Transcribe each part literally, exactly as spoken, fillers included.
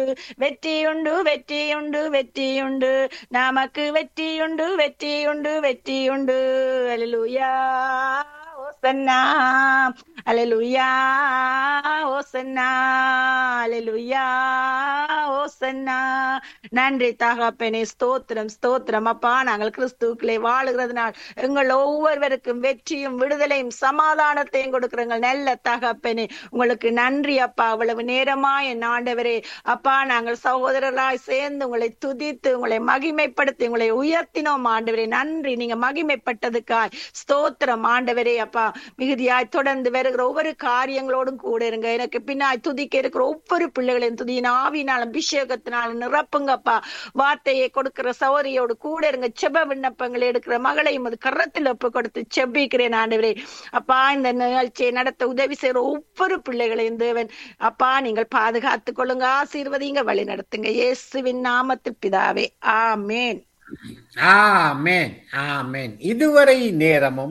வெற்றியுண்டு வெற்றியுண்டு வெற்றியுண்டு நமக்கு வெற்றியுண்டு வெற்றியுண்டு வெற்றியுண்டு. அல்லேலூயா ஓசன்னா அல்லேலூயா ஓசன்னா அல்லேலூயா ஓசன்னா. நன்றி தகப்பனே, ஸ்தோத்திரம் ஸ்தோத்திரம் அப்பா. நாங்கள் கிறிஸ்துக்களே வாழுகிறதுனால் எங்கள் ஒவ்வொருவருக்கும் வெற்றியும் விடுதலையும் சமாதானத்தையும் கொடுக்கிறங்கள் நல்ல தகப்பனே. உங்களுக்கு நன்றி அப்பா. அவ்வளவு நேரமா என் ஆண்டவரே அப்பா, நாங்கள் சகோதரர்களாய் சேர்ந்து உங்களை துதித்து உங்களை மகிமைப்படுத்தி உங்களை உயர்த்தினோம் ஆண்டவரே. நன்றி, நீங்க மகிமைப்பட்டதுக்காய் ஸ்தோத்திரம் ஆண்டவரே அப்பா. மிகுதியாய் தொடர்ந்து வருகிற ஒவ்வொரு காரியங்களோடும் கூட இருங்க. எனக்கு பின்னாய் துதிக்க இருக்கிற ஒவ்வொரு பிள்ளைகளையும் துதியின் ஆவியினாலும் அபிஷேகத்தினாலும் நிரப்புங்கப்பா. வார்த்தையை கொடுக்கிற சௌரியோடு கூட இருங்க. செப விண்ணப்பங்களை எடுக்கிற மகளையும் அது கரத்தில் ஒப்பு கொடுத்து செபிக்கிறேன் ஆண்டவரே அப்பா. இந்த நிகழ்ச்சியை நடத்த உதவி செய்கிற ஒவ்வொரு பிள்ளைகளையும் தேவன் அப்பா நீங்கள் பாதுகாத்துக் கொள்ளுங்க, ஆசீர்வதிங்க, வழி நடத்துங்க. இயேசுவின் நாமத்தில் பிதாவே, ஆமேன் ஆமேன் ஆமேன். இதுவரை நேரமும்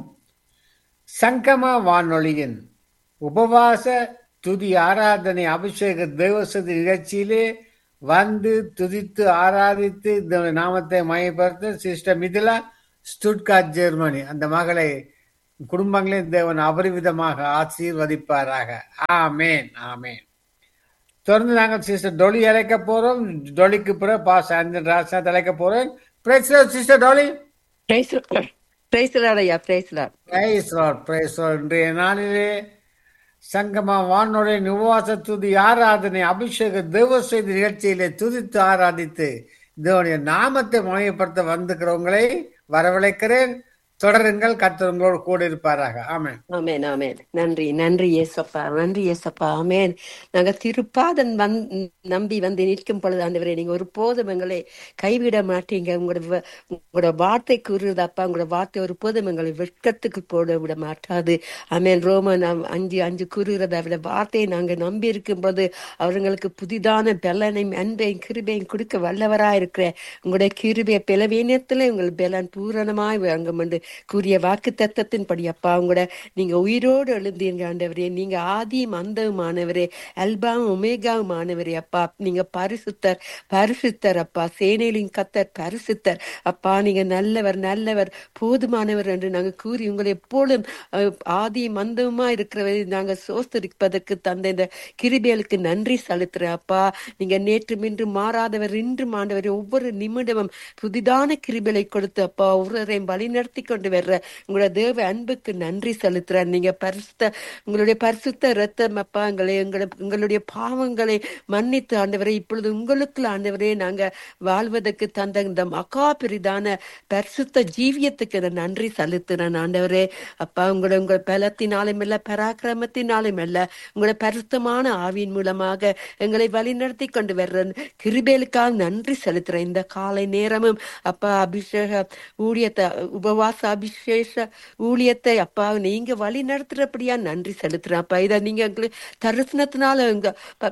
சங்கம வானொலியின் உபவாச துதி ஆராதனை அபிஷேக தேவசதி நிகழ்ச்சியிலே வந்து துதித்து ஆராதித்து இந்த நாமத்தை மையப்படுத்த சிஸ்டர் மிதிலா ஸ்டுட்கார்ட் ஜெர்மனி அந்த மகளை குடும்பங்களின் தேவன் அபரிவிதமாக ஆசீர்வதிப்பாராக. ஆமேன் ஆமேன். தொடர்ந்து நாங்கள் சிஸ்டர் டொலி அழைக்க போறோம். டொலிக்கு பிறகு பாஸ் ஆண்டன் ராஜ்நாத் அழைக்க போறேன். Price Lord sister டொலி. Price price Lord ஐயா, price Lord. Price Lord, price Lord. இன்றைய நாளிலே சங்கம வானொலியின் உபவாச துதி ஆராதனை அபிஷேக தேவ செய்தி நிகழ்ச்சியிலே துதித்து ஆராதித்து தேவனுடைய நாமத்தை மையப்படுத்த வந்துக்கிறவங்களை வரவழைக்கிறேன். தொடருங்கள், கர்த்தர் உங்களோடு கூட இருப்பாராக. ஆமென் ஆமென் ஆமென். நன்றி நன்றி ஏசப்பா, நன்றி ஏசப்பா. ஆமென். நாங்க திருப்பாதன் வந் நம்பி வந்து நிற்கும் பொழுது ஆண்டவரே நீங்க ஒரு போதும் எங்களை கைவிட மாட்டீங்க. உங்களோட உங்களோட வார்த்தை கூறுறதப்பா, உங்களோட வார்த்தை ஒரு போதும் எங்களை வெட்கத்துக்கு போட விட மாட்டாது. ஆமென். ரோமன் அஞ்சு அஞ்சு கூறுகிறத விட வார்த்தையை நாங்க நம்பி இருக்கும் போது அவர்களுக்கு புதிதான பலனையும் அன்பையும் கிருபையும் கொடுக்க வல்லவரா இருக்கிற உங்களுடைய கிருபைய பலவீனத்துல உங்கள் பலன் பூரணமாய் வாங்கும் என்று கூறிய வாக்கு தத்தத்தின் படி அப்பா, உங்களோட நீங்க உயிரோடு எழுந்தீங்க ஆண்டவரே. நீங்க ஆதியும் அந்தவுமானவரே, அல்பாவும் ஒமேகாவுமானவரே அப்பா. நீங்க பரிசுத்தர் பரிசுத்தர் அப்பா, சேனையிலின் கத்தர் பரிசுத்தர் அப்பா. நீங்க நல்லவர் நல்லவர் போதுமானவர் என்று நாங்க கூறி உங்களை எப்பொழுதும் ஆதியும் அந்தவுமா இருக்கிறவரை நாங்க சோஸ்தரிப்பதற்கு தந்த இந்த கிருபைகளுக்கு நன்றி செலுத்துறேன் அப்பா. நீங்க நேற்று இன்று மாறாதவர், இன்று ஆண்டவர் ஒவ்வொரு நிமிடமும் புதிதான கிருபைகளை கொடுத்து அப்பா ஒவ்வொருவரையும் வழி நடத்தி கொண்டு வர்ற உங்களோட தேவ அன்புக்கு நன்றி செலுத்துறார். நீங்க பரிசுத்த உங்களுடைய பரிசுத்த ரத்தம் அப்பா எங்களை எங்களை எங்களுடைய பாவங்களை மன்னித்து ஆண்டவரே இப்பொழுது உங்களுக்குள்ள ஆண்டவரே நாங்க வாழ்வதற்கு தந்த இந்த மகா பெரிதான பரிசுத்த ஜீவியத்துக்கு நான் நன்றி செலுத்துறேன் ஆண்டவரே அப்பா. உங்களோட உங்கள் பலத்தினாலும் இல்ல பராக்கிரமத்தினாலும் இல்ல உங்களோட பரிசுத்தமான ஆவியின் மூலமாக எங்களை வழி நடத்தி கொண்டு வர்ற கிருபைகளுக்காக நன்றி செலுத்துறேன். இந்த காலை நேரமும் அப்பா அபிஷேக ஊழியத்தை உபவாச அபிஷேஷ ஊழியத்தை அப்பா நீங்க வழி நடத்துறபடியா நன்றி செலுத்துறேன் அப்பா. இதை நீங்க எங்களுக்கு தரிசனத்தினால உங்க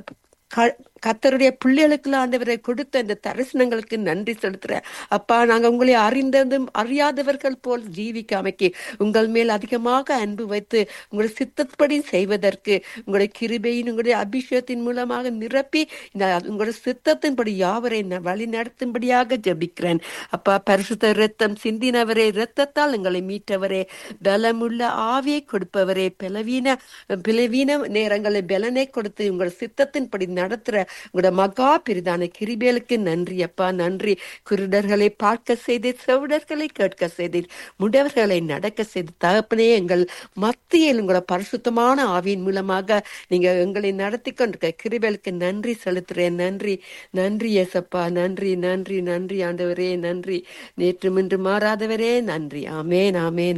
கர்த்தருடைய பிள்ளைகளுக்குள்ள ஆண்டவரை கொடுத்த இந்த தரிசனங்களுக்கு நன்றி செலுத்துறேன் அப்பா. நாங்க உங்களை அறிந்ததும் அறியாதவர்கள் போல் ஜீவிக்காமைக்கு உங்கள் மேல் அதிகமாக அன்பு வைத்து உங்களுடைய சித்தப்படி செய்வதற்கு உங்களுடைய கிருபையின் உங்களுடைய அபிஷேகத்தின் மூலமாக நிரப்பி உங்களுடைய சித்தத்தின்படி யாவரை வழி நடத்தும்படியாக ஜபிக்கிறேன் அப்பா. பரிசுத்த இரத்தம் சிந்தினவரே, இரத்தத்தால் எங்களை மீட்டவரே, பலமுள்ள ஆவியை கொடுப்பவரே, பலவீன பலவீன நேரங்களை பலனை கொடுத்து உங்கள் சித்தத்தின்படி நடத்துற உங்களோட மகா பெரிதான கிருபைகளுக்கு நன்றி அப்பா. நன்றி. குருடர்களை பார்க்க செய்து, செவிடர்களை கேட்க செய்து, முடவர்களை நடக்க செய்து தகப்பனே எங்கள் மத்தியில் உங்களோட பரிசுத்தமான ஆவியின் மூலமாக நீங்க எங்களை நடத்தி கொண்டிருக்க கிருபைகளுக்கு நன்றி செலுத்துறேன். நன்றி நன்றி ஏசப்பா. நன்றி நன்றி நன்றி ஆண்டவரே. நன்றி. நேற்று இன்று மாறாதவரே நன்றி. ஆமேன் ஆமேன்.